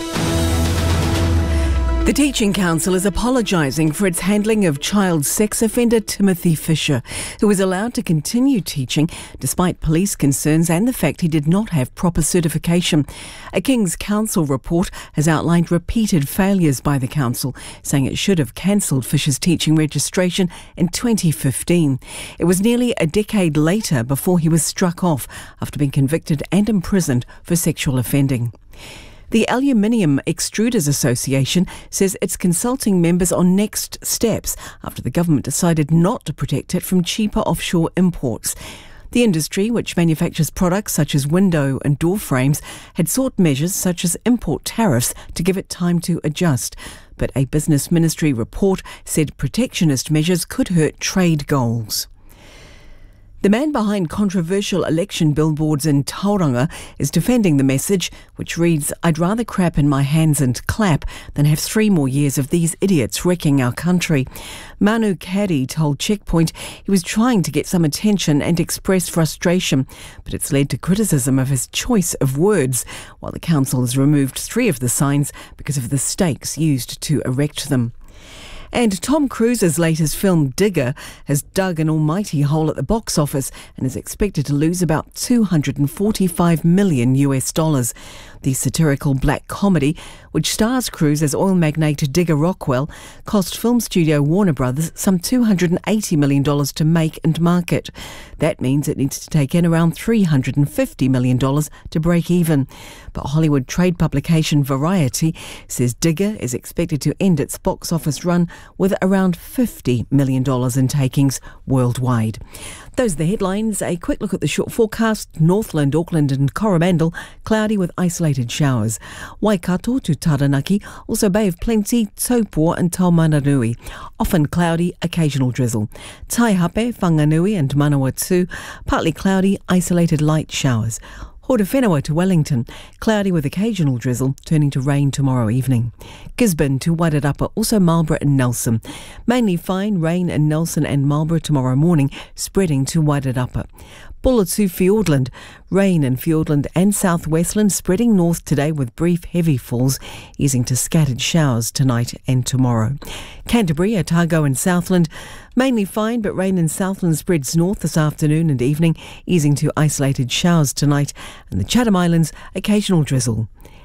The Teaching Council is apologising for its handling of child sex offender Timothy Fisher, who was allowed to continue teaching despite police concerns and the fact he did not have proper certification. A King's Council report has outlined repeated failures by the council, saying it should have cancelled Fisher's teaching registration in twenty fifteen. It was nearly a decade later before he was struck off after being convicted and imprisoned for sexual offending. The Aluminium Extruders Association says it's consulting members on next steps after the government decided not to protect it from cheaper offshore imports. The industry, which manufactures products such as window and door frames, had sought measures such as import tariffs to give it time to adjust. But a Business Ministry report said protectionist measures could hurt trade goals. The man behind controversial election billboards in Tauranga is defending the message, which reads, "I'd rather crap in my hands and clap than have three more years of these idiots wrecking our country." Manu Caddy told Checkpoint he was trying to get some attention and express frustration, but it's led to criticism of his choice of words, while the council has removed three of the signs because of the stakes used to erect them. And Tom Cruise's latest film, Digger, has dug an almighty hole at the box office and is expected to lose about two hundred forty-five million US dollars. The satirical black comedy, which stars Cruise as oil magnate Digger Rockwell, cost film studio Warner Brothers some two hundred eighty million dollars to make and market. That means it needs to take in around three hundred fifty million dollars to break even. But Hollywood trade publication Variety says Digger is expected to end its box office run with around fifty million dollars in takings worldwide. Those are the headlines. A quick look at the short forecast. Northland, Auckland and Coromandel, cloudy with isolated showers. Waikato to Taranaki, also Bay of Plenty, Taupua and Taumarunui. Often cloudy, occasional drizzle. Taihape, Whanganui and Manawatu, partly cloudy, isolated light showers. Horowhenua to Wellington, cloudy with occasional drizzle, turning to rain tomorrow evening. Gisborne to Wairarapa, also Marlborough and Nelson. Mainly fine, rain in Nelson and Marlborough tomorrow morning, spreading to Wairarapa. Bulla to Fiordland, rain in Fiordland and South Westland, spreading north today with brief heavy falls, easing to scattered showers tonight and tomorrow. Canterbury, Otago and Southland, mainly fine, but rain in Southland spreads north this afternoon and evening, easing to isolated showers tonight, and the Chatham Islands, occasional drizzle.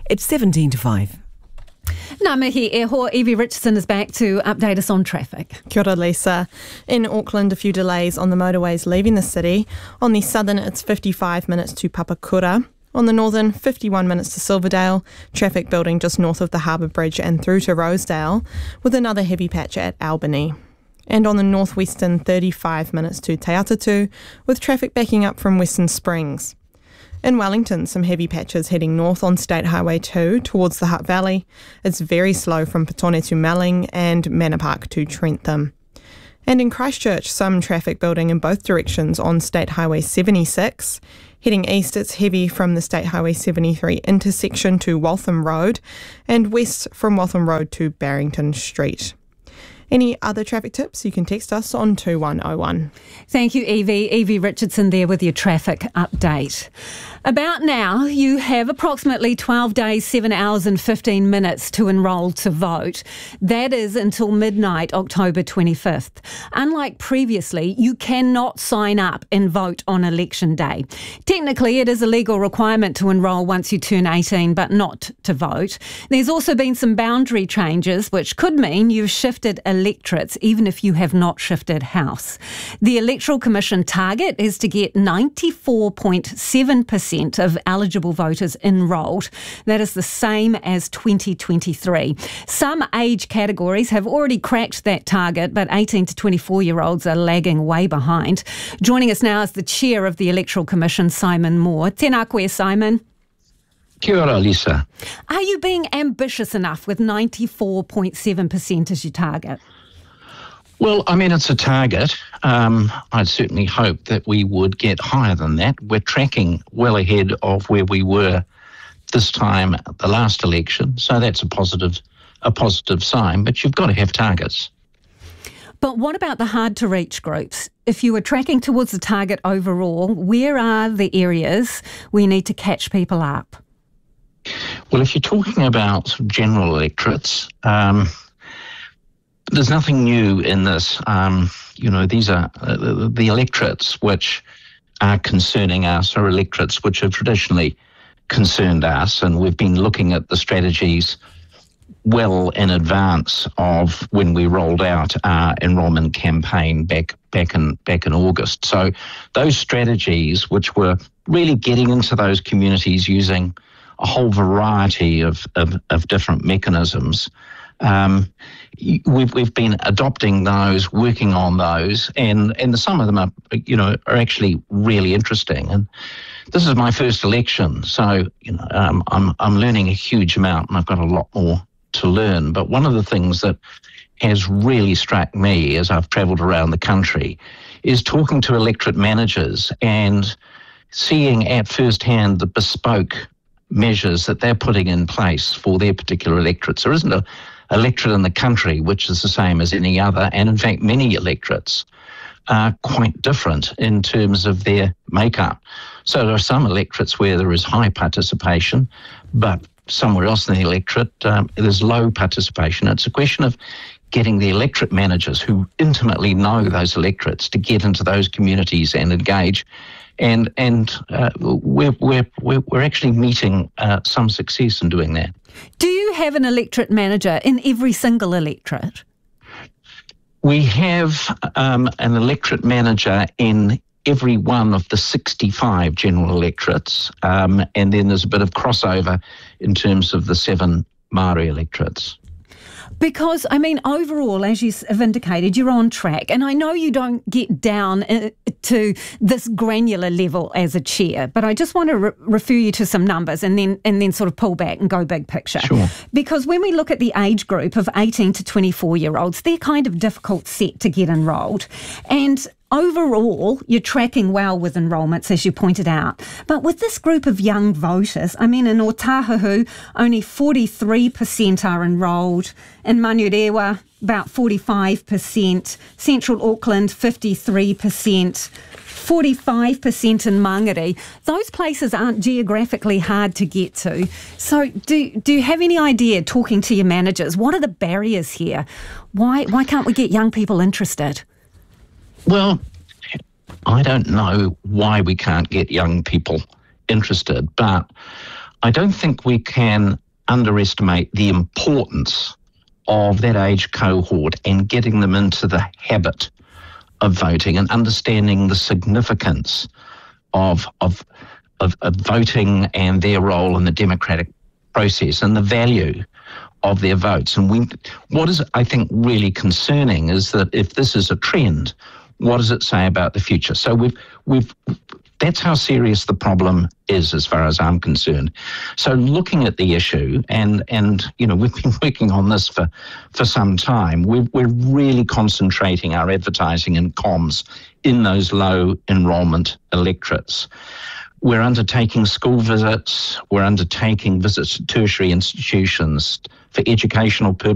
It's seventeen to five. Ngā mihi e hoa, Evie Richardson is back to update us on traffic. Kia ora, Lisa. In Auckland, a few delays on the motorways leaving the city. On the southern, it's fifty-five minutes to Papakura. On the northern, fifty-one minutes to Silverdale. Traffic building just north of the Harbour Bridge and through to Rosedale, with another heavy patch at Albany. And on the northwestern, thirty-five minutes to Te Atatu, with traffic backing up from Western Springs. In Wellington, some heavy patches heading north on State Highway two towards the Hutt Valley. It's very slow from Petone to Melling and Manor Park to Trentham. And in Christchurch, some traffic building in both directions on State Highway seventy-six. Heading east, it's heavy from the State Highway seventy-three intersection to Waltham Road, and west from Waltham Road to Barrington Street. Any other traffic tips, you can text us on two one oh one. Thank you, Evie. Evie Richardson there with your traffic update. About now, you have approximately twelve days, seven hours and fifteen minutes to enrol to vote. That is until midnight, October twenty-fifth. Unlike previously, you cannot sign up and vote on election day. Technically, it is a legal requirement to enrol once you turn eighteen, but not to vote. There's also been some boundary changes, which could mean you've shifted electorates, even if you have not shifted house. The Electoral Commission target is to get ninety-four point seven percent of eligible voters enrolled. That is the same as twenty twenty-three. Some age categories have already cracked that target, but eighteen to twenty-four-year-olds are lagging way behind. Joining us now is the chair of the Electoral Commission, Simon Moore. Tēnā koe, Simon. Kia ora, Lisa. Are you being ambitious enough with ninety-four point seven percent as your target? Well, I mean, it's a target. Um, I'd certainly hope that we would get higher than that. We're tracking well ahead of where we were this time the last election, so that's a positive, a positive sign. But you've got to have targets. But what about the hard-to-reach groups? If you were tracking towards the target overall, where are the areas where you need to catch people up? Well, if you're talking about general electorates, um, there's nothing new in this. Um, you know, these are uh, the electorates which are concerning us are electorates which have traditionally concerned us, and we've been looking at the strategies well in advance of when we rolled out our enrolment campaign back back in back in August. So those strategies, which were really getting into those communities using a whole variety of of, of different mechanisms. Um, we've we've been adopting those, working on those, and and some of them are you know are actually really interesting. And this is my first election, so you know um, I'm I'm learning a huge amount, and I've got a lot more to learn. But one of the things that has really struck me as I've travelled around the country is talking to electorate managers and seeing at first hand the bespoke measures that they're putting in place for their particular electorates. There isn't a electorate in the country which is the same as any other, and in fact many electorates are quite different in terms of their makeup. So there are some electorates where there is high participation, but somewhere else in the electorate um, there's low participation. It's a question of getting the electorate managers who intimately know those electorates to get into those communities and engage. And and uh, we're, we're, we're, we're actually meeting uh, some success in doing that. Do you have an electorate manager in every single electorate? We have um, an electorate manager in every one of the sixty-five general electorates, um, and then there's a bit of crossover in terms of the seven Māori electorates. Because, I mean, overall, as you have indicated, you're on track. And I know you don't get down to this granular level as a chair, but I just want to re- refer you to some numbers and then and then sort of pull back and go big picture. Sure. Because when we look at the age group of eighteen to twenty-four-year-olds, they're kind of difficult set to get enrolled. And overall, you're tracking well with enrolments, as you pointed out. But with this group of young voters, I mean, in Otahuhu, only forty-three percent are enrolled. In Manurewa, about forty-five percent. Central Auckland, fifty-three percent. forty-five percent in Mangere. Those places aren't geographically hard to get to. So do do you have any idea, talking to your managers, what are the barriers here? Why why can't we get young people interested? Well, I don't know why we can't get young people interested, but I don't think we can underestimate the importance of that age cohort and getting them into the habit of voting and understanding the significance of of of, of voting and their role in the democratic process and the value of their votes. And we, what is, I think, really concerning is that if this is a trend, what does it say about the future? So we've we've that's how serious the problem is, as far as I'm concerned. So looking at the issue, and and you know, we've been working on this for for some time. We're we're really concentrating our advertising and comms in those low enrolment electorates. We're undertaking school visits. We're undertaking visits to tertiary institutions for educational purposes.